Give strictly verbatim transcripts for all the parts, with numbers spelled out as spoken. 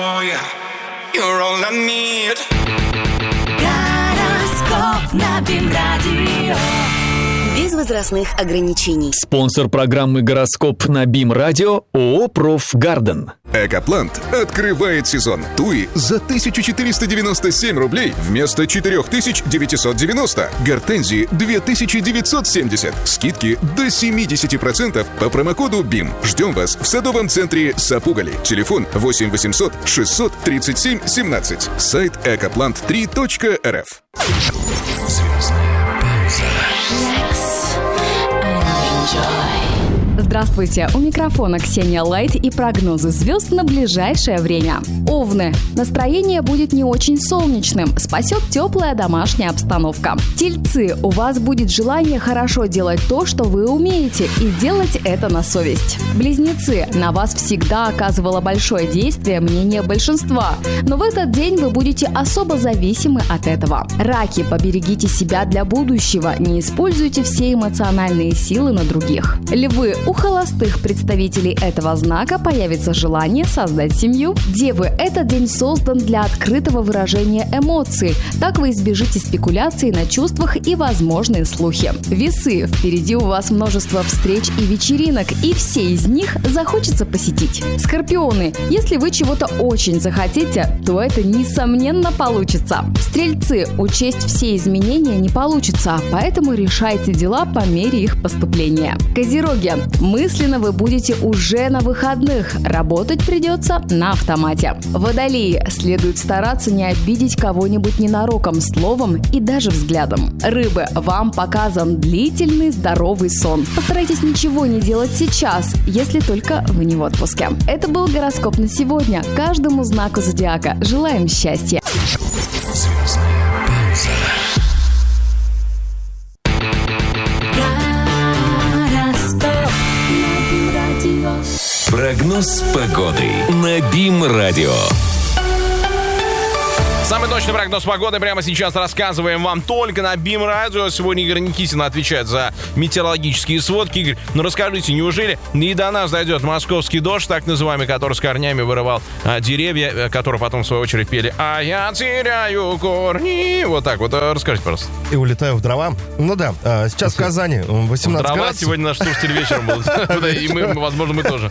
joy. You're all I need. Гороскоп на БИМ-радио. Без возрастных ограничений. Спонсор программы «Гороскоп» на БИМ-радио ООО «Профгарден». Экоплант открывает сезон. Туи за тысяча четыреста девяносто семь рублей вместо четыре тысячи девятьсот девяносто. Гортензии две тысячи девятьсот семьдесят. Скидки до семьдесят процентов по промокоду БИМ. Ждем вас в садовом центре Сапугали. Телефон восемь восемьсот шестьсот тридцать семь семнадцать. Сайт экоплант три точка эр эф. Здравствуйте, у микрофона Ксения Лайт и прогнозы звезд на ближайшее время. Овны. Настроение будет не очень солнечным, спасет теплая домашняя обстановка. Тельцы. У вас будет желание хорошо делать то, что вы умеете, и делать это на совесть. Близнецы. На вас всегда оказывало большое действие мнение большинства, но в этот день вы будете особо зависимы от этого. Раки. Поберегите себя для будущего, не используйте все эмоциональные силы на других. Львы. У холостых представителей этого знака появится желание создать семью. Девы, этот день создан для открытого выражения эмоций. Так вы избежите спекуляций на чувствах и возможные слухи. Весы, впереди у вас множество встреч и вечеринок, и все из них захочется посетить. Скорпионы, если вы чего-то очень захотите, то это несомненно получится. Стрельцы, учесть все изменения не получится, поэтому решайте дела по мере их поступления. Козероги, мысленно вы будете уже на выходных, работать придется на автомате. Водолеи, следует стараться не обидеть кого-нибудь ненароком словом и даже взглядом. Рыбы, вам показан длительный здоровый сон. Постарайтесь ничего не делать сейчас, если только вы не в отпуске. Это был гороскоп на сегодня. Каждому знаку зодиака желаем счастья. Прогноз погоды на БИМ-радио. Самый точный прогноз погоды прямо сейчас рассказываем вам только на БИМ-радио. Сегодня Игорь Никитин отвечает за метеорологические сводки. Игорь, ну расскажите, неужели и до нас дойдет московский дождь, так называемый, который с корнями вырывал а, деревья, которые потом, в свою очередь, пели «А я теряю корни». Вот так вот. Расскажите, пожалуйста. И улетаю в дрова. Ну да, сейчас в Казани восемнадцать дрова градусов. Сегодня наш слушатель вечером был. И мы, возможно, мы тоже.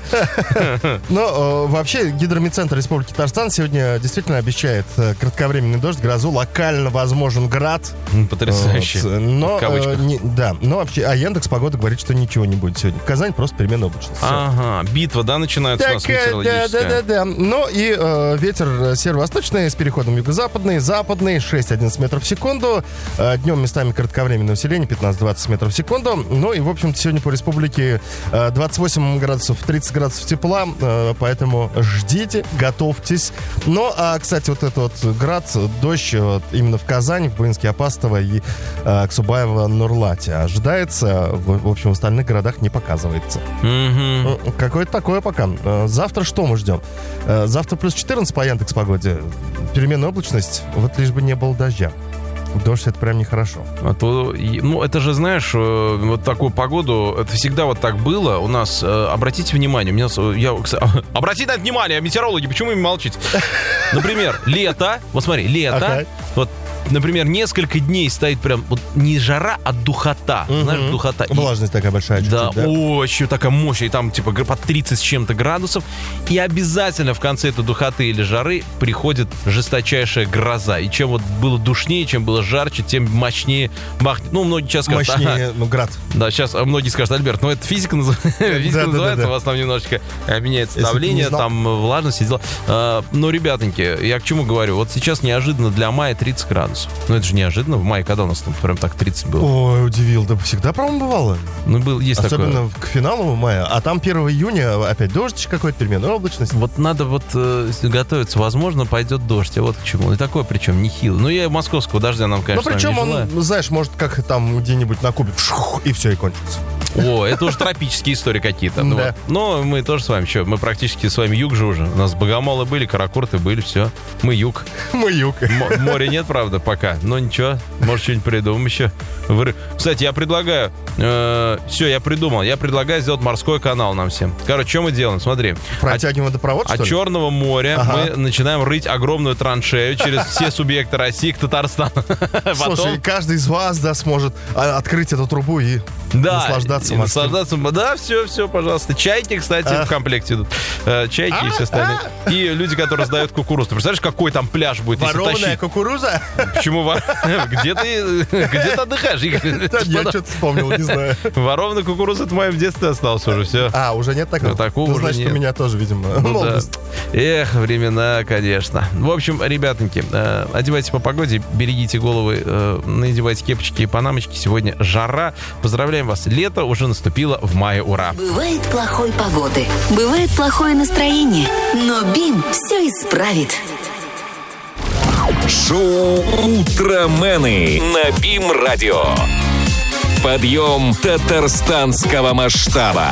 Но вообще гидромедцентр Республики Татарстан сегодня действительно обещает кратковременный дождь, грозу, локально возможен град. Потрясающе. Вот. Но, э, не, да, но вообще, а Яндекс.Погода говорит, что ничего не будет сегодня. В Казани просто переменная облачность. Ага, битва, да, начинается так, у нас метеорологическая. Да, да, да, да. Ну и э, ветер северо-восточный с переходом юго-западный, западный, шесть-одиннадцать метров в секунду. Э, днем местами кратковременное усиление, пятнадцать-двадцать метров в секунду. Ну и, в общем-то, сегодня по республике э, двадцать восемь градусов, тридцать градусов тепла, э, поэтому ждите, готовьтесь. Ну, а, кстати, вот этот вот град, дождь вот, именно в Казани, в Буинске, Апастово и э, Аксубаево, Нурлате ожидается. В, в общем, в остальных городах не показывается. Mm-hmm. Какое-то такое пока. Завтра что мы ждем? Завтра плюс четырнадцать по Яндекс.Погоде. Переменная облачность, вот лишь бы не было дождя. Дождь — это прям нехорошо. А то, ну, это же, знаешь, вот такую погоду, это всегда вот так было. У нас, обратите внимание, у меня, я, обратите на это внимание, метеорологи, почему вы молчите? Например, лето, вот смотри, лето, ага. Вот, например, несколько дней стоит прям вот не жара, а духота. Угу. Знаешь, духота. Влажность такая большая. Чуть-чуть, да, да, очень такая мощь. И там типа под тридцать с чем-то градусов. И обязательно в конце этой духоты или жары приходит жесточайшая гроза. И чем вот было душнее, чем было жарче, тем мощнее махнет. Ну, многие сейчас скажут... Мощнее, ага, ну, град. Да, сейчас многие скажут: Альберт, ну это физика, назыв... физика да, называется, да, да, да. У вас там немножечко меняется давление, там влажность и дела. А, но, ребятоньки, я к чему говорю? Вот сейчас неожиданно для мая тридцать градусов. Ну, это же неожиданно. В мае, когда у нас там прям так тридцать было? Ой, удивил. Да всегда, по-моему, бывало. Ну, был, есть особенно такое. К финалу мая. А там первого июня опять дождь какой-то, переменная облачность. Вот надо вот э, готовиться. Возможно, пойдет дождь. А вот к чему. И такое причем нехило. Ну, я московского дождя нам, конечно, ну, причем не он, желаю. знаешь, может, как там где-нибудь накупит, и все, и кончится. О, это уже тропические истории какие-то. Ну, Да. вот. Но мы тоже с вами, что, мы практически с вами юг же уже. У нас богомолы были, каракурты были, все. Мы юг. Мы юг. М- моря нет, правда, пока. Но ничего, может, что-нибудь придумаем еще. Выры- Кстати, я предлагаю... э, все, я придумал. Я предлагаю сделать морской канал нам всем. Короче, что мы делаем? Смотри. Протягиваем водопровод, От что ли? Черного моря Ага. мы начинаем рыть огромную траншею через все субъекты России к Татарстану. Слушай, Потом... каждый из вас, да, сможет а, открыть эту трубу и Да, наслаждаться и морским. наслаждаться. Да, все, все, пожалуйста. Чайки, кстати, А? в комплекте идут. Э, Чайки и все остальные. И люди, которые сдают кукурузу. Ты представляешь, какой там пляж будет, если Ворованная тащить? кукуруза? Почему вор- Где ты где ты отдыхаешь, Игорь? Да, я что-то вспомнил, не знаю. Ворованная кукуруза, это в моем детстве остался уже, все. А, уже нет такого? Ну, такого Ну, уже значит, нет. у меня тоже, видимо, Ну да. молодость. Эх, времена, конечно. В общем, ребятоньки, э, одевайтесь по погоде, берегите головы, э, надевайте кепочки и панамочки. Сегодня жара. Поздравляем вас. Лето уже наступило в мае. Ура! Бывает плохой погоды, бывает плохое настроение, но БИМ все исправит. Шоу «Утромены» на БИМ-радио. Подъем татарстанского масштаба.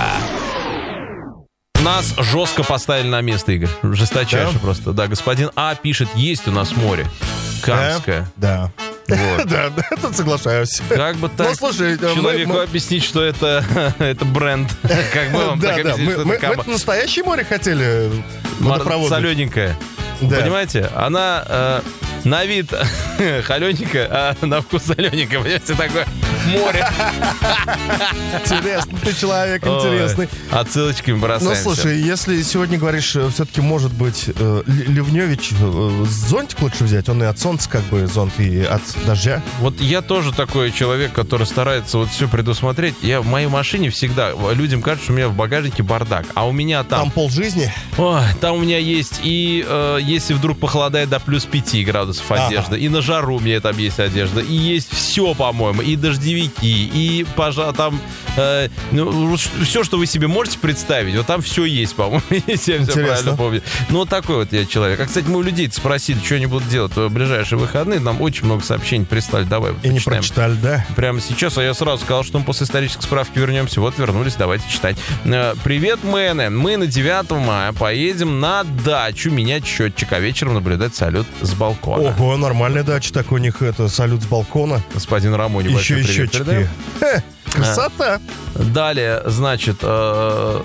Нас жестко поставили на место, Игорь. Жесточайше Да? просто. Да, господин А пишет, есть у нас море. Камское. Да. Вот. Да, да, тут соглашаюсь. Как бы так Ну, слушай, мы- человеку мы- объяснить, что это, это бренд. Как бы вам Да, так да, объяснить, мы, что мы- это мы каба? настоящее море хотели Мар- водопроводное. Солененькая. Да. Понимаете? Она э, на вид холененькая, а на вкус солененькая. Понимаете, такое море. Интересный ты человек, Ой, интересный. Отсылочками Ну, бросаемся. слушай, если сегодня говоришь, все-таки может быть э, Л- Ливневич, э, зонтик лучше взять, он и от солнца как бы зонт, и от дождя. Вот я тоже такой человек, который старается вот все предусмотреть. Я в моей машине всегда, людям кажется, что у меня в багажнике бардак, а у меня Там там... полжизни. Ой, там у меня есть и э, если вдруг похолодает до плюс пяти градусов Ага. одежда, и на жару у меня там есть одежда, и есть все, по-моему, и дождевики, и пожа, там э, ну, все, что вы себе можете представить, вот там все есть, по-моему, если я все Интересно. правильно помню. Ну, вот такой вот я человек. А, кстати, мы у людей спросили, что они будут делать в ближайшие выходные, нам очень много сообщений прислали, давай И не почитаем. прочитали, да? Прямо сейчас, а я сразу сказал, что мы после исторической справки вернемся. Вот вернулись, давайте читать. Э, Привет, мэны. Мы на девятого мая поедем на дачу менять счетчик, а вечером наблюдать салют с балкона. Ого, нормальная дача, так у них это салют с балкона. Господин Рамони, Еще большой и привет счетчики. передаем. Хе, красота. Далее, значит, э,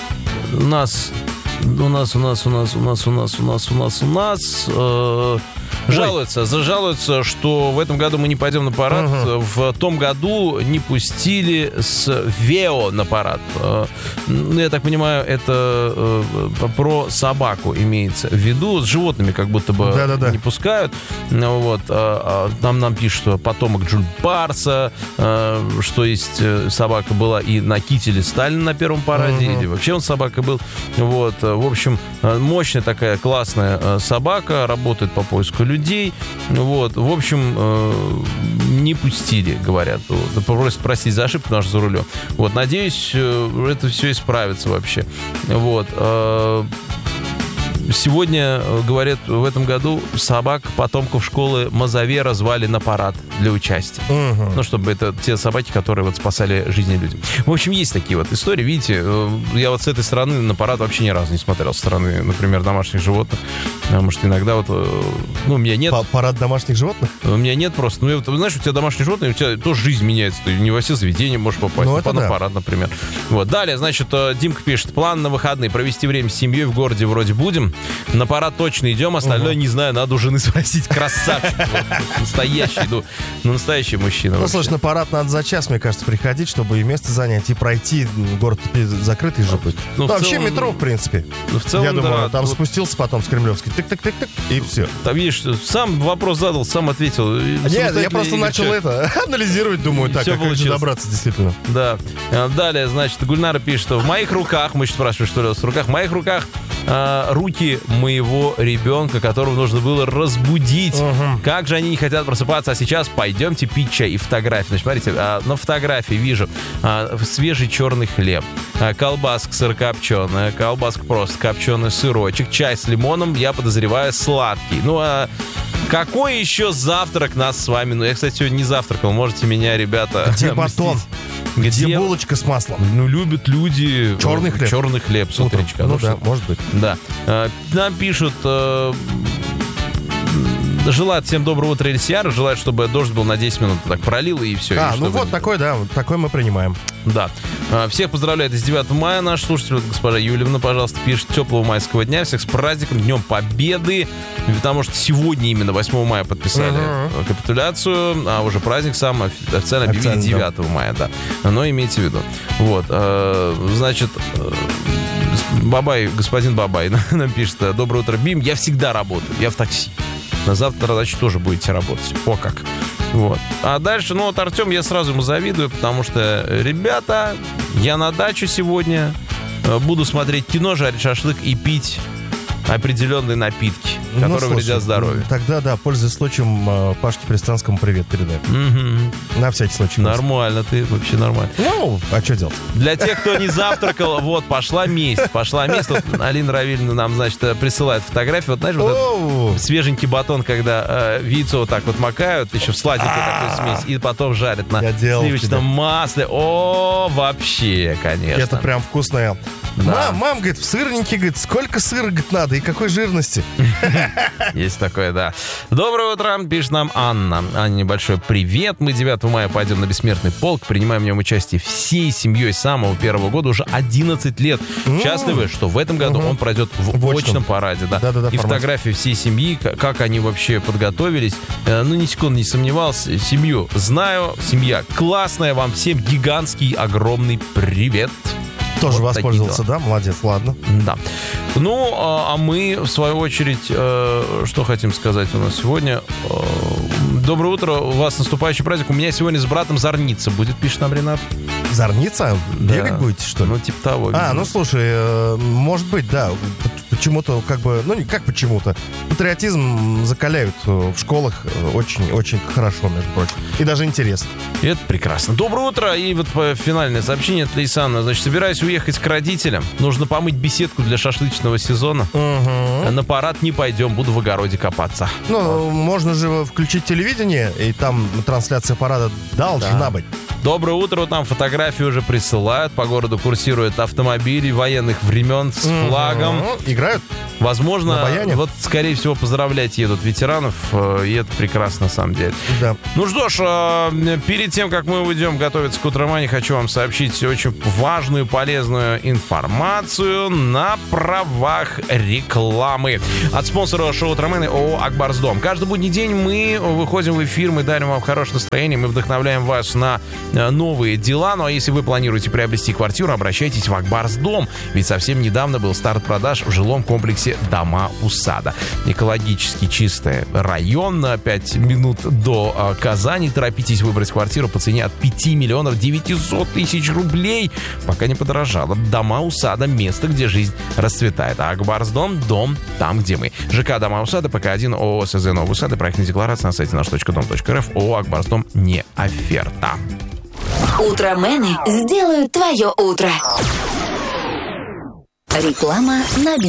у нас, у нас, у нас, у нас, у нас, у нас, у нас, у нас, у нас э, жалуются, зажалуются, что в этом году мы не пойдем на парад. Ага. В том году не пустили с Вео на парад. Э, Ну, я так понимаю, это э, про собаку имеется в виду. С животными как будто бы Да-да-да. не пускают. Ну, вот, а, а, там нам пишут, что потомок Джуль Барса, э, что есть э, собака была и на кителе Сталина на первом параде, Мгм. или вообще он собака был. Вот, э, в общем, э, мощная такая классная э, собака, работает по поиску людей. Вот, в общем, э, не пустили, говорят. Вот, просят простить за ошибку, наш за рулем. Вот, надеюсь, э, это все исправится вообще. Вот. э, Сегодня, э, говорят, в этом году собак потомков школы Мазавера звали на парад для участия. Мгм. Ну, чтобы это те собаки, которые вот спасали жизни людям. В общем, есть такие вот истории. Видите, э, я вот с этой стороны на парад вообще ни разу не смотрел. Со стороны, например, домашних животных. Потому что иногда вот... э, Ну, у меня нет... Па- Парад домашних животных? У меня нет просто... Ну, вот, знаешь, у тебя домашние животные, у тебя тоже жизнь меняется. Ты не во все заведения можешь попасть. Ну, Ну, это на да. парад, например. Вот. Далее, значит, э, Димка пишет. План на выходные. Провести время с семьей в городе вроде будем. На парад точно идем. Остальное не знаю. Надо у жены спросить. Красавчик. Вот, настоящий, ну, ну, настоящий мужчина. Ну, вообще. слушай, на парад надо за час, мне кажется, приходить, чтобы и место занять, и пройти. Город закрытый же будет. Ну, Ну, в вообще целом- метро, в принципе. Ну, в целом, Я думаю, да, там вот спустился потом с Кремлевской, тык-тык-тык-тык, и все. Там, видишь, сам вопрос задал, сам ответил. Нет, я просто начал это анализировать, думаю, так, Всё а как же получилось. добраться действительно? Да. А, Далее, значит, Гульнара пишет, что в моих руках, мы еще спрашиваем, что ли у вас в руках, в моих руках а, руки моего ребенка, которого нужно было разбудить. Мгм. Как же они не хотят просыпаться, а сейчас пойдемте пить чай. И фотографии. Значит, смотрите, а, на фотографии вижу а, свежий черный хлеб, а, колбаска сырокопченая, колбаска просто копченый сырочек, чай с лимоном, я подозреваю, сладкий. Ну, а Какой еще завтрак нас с вами? Ну, я, кстати, сегодня не завтракал. Можете меня, ребята, Где батон? Где, Где булочка с маслом? Ну, любят люди... Черный хлеб? Черный хлеб с утречка. Ну, ну да, что? может быть. Да. Нам пишут... Желают всем доброго утра, Эльсиар. Желают, чтобы дождь был на десять минут. Так пролил и все. А, и ну чтобы... вот такой, да, такой мы принимаем. Да. Всех поздравляет с девятого мая наш слушатель, вот госпожа Юльевна, пожалуйста, пишет: теплого майского дня, всех с праздником, Днем Победы, потому что сегодня именно восьмого мая подписали uh-huh. капитуляцию, а уже праздник сам официально объявили девятого мая, да. Но имейте в виду. Вот. Значит, Бабай, господин Бабай нам пишет: доброе утро, Бим, я всегда работаю, я в такси. На завтра, значит, тоже будете работать. О как. Вот. А дальше, ну вот Артем, я сразу ему завидую, потому что, ребята, я на дачу сегодня, буду смотреть кино, жарить шашлык и пить определенные напитки, которые ну, слушай, вредят здоровью. Тогда, да, пользуясь случаем, Пашке Престанскому привет передай. Mm-hmm. На всякий случай. Нормально, ты вообще нормально. Ну, а что делать? Для тех, кто не завтракал, вот, пошла месть, пошла месть. Вот Алина Равильевна нам, значит, присылает фотографию. Вот, знаешь, вот этот свеженький батон, когда э, яйцо вот так вот макают, еще в сладенькую такую смесь, и потом жарят на сливочном масле. О, вообще, конечно. Это прям вкусное. Да. Мам, мам, говорит, в сырненький, говорит, сколько сыра, говорит, надо и какой жирности. Есть такое, да. Доброе утро, пишет нам Анна. Анне небольшой привет. Мы девятого мая пойдем на Бессмертный полк, принимаем в нем участие всей семьей с самого первого года, уже одиннадцать лет. Счастливы, что в этом году он пройдет в очном параде, да. И фотографии всей семьи, как они вообще подготовились. Ну, ни секунды не сомневался. Семью знаю, семья классная, вам всем гигантский, огромный привет. Тоже вот воспользовался, да? Молодец, ладно. Да. Ну, а, а мы, в свою очередь, э, что хотим сказать у нас сегодня? Э, доброе утро, у вас наступающий праздник. У меня сегодня с братом зорница будет, пишет нам Ренат. Зорница? Да. Бегать будете, что ли? Ну, типа того. А, видимо. Ну, слушай, э, может быть, да. Почему-то, как бы, ну, не как почему-то. Патриотизм закаляют в школах очень-очень хорошо, между прочим. И даже интересно. И это прекрасно. Доброе утро. И вот финальное сообщение от Лейсана. Значит, собираюсь уехать к родителям. Нужно помыть беседку для шашлычного сезона. Угу. На парад не пойдем, буду в огороде копаться. Ну, вот. Можно же включить телевидение, и там трансляция парада должна да. быть. Доброе утро. Там фотографии уже присылают. По городу курсируют автомобили военных времен с угу. флагом. Играют? Возможно, вот, скорее всего, поздравлять едут ветеранов, и это прекрасно, на самом деле. Да. Ну что ж, перед тем, как мы уйдем готовиться к утромане, хочу вам сообщить очень важную, полезную информацию на правах рекламы. От спонсора шоу «Утромены» ООО «Акбарсдом». Каждый будний день мы выходим в эфир, мы дарим вам хорошее настроение, мы вдохновляем вас на новые дела. Ну а если вы планируете приобрести квартиру, обращайтесь в «Акбарсдом», ведь совсем недавно был старт продаж в жилом комплексе «Дома-Усада». Экологически чистый район, на пять минут до э, Казани. Торопитесь выбрать квартиру по цене от пяти миллионов девятисот тысяч рублей. Пока не подорожало. «Дома-Усада» — место, где жизнь расцветает. А «Акбарсдом» — дом там, где мы. ЖК «Дома-Усада», ПК один, ООО СЗ «Новая Усада». Проектная декларация на сайте наш точка дом точка рф. ООО «Акбарсдом» не оферта. Утромены сделают твое утро. Реклама на